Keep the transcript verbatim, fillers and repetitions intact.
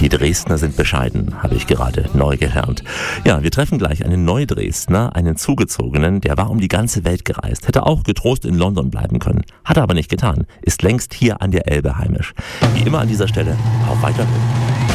Die Dresdner sind bescheiden, habe ich gerade neu gelernt. Ja, wir treffen gleich einen Neudresdner, einen Zugezogenen, der war um die ganze Welt gereist, hätte auch getrost in London bleiben können, hat er aber nicht getan, ist längst hier an der Elbe heimisch. Wie immer an dieser Stelle, auf Weiterhören.